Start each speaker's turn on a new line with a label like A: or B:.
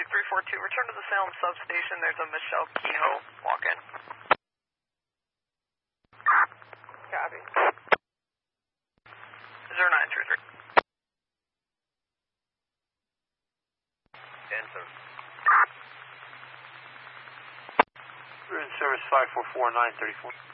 A: 2342, return to the Salem substation. There's a Michelle Kehoe walk-in. Copy. 0933.
B: 10, sir.
C: We're in service 544-934.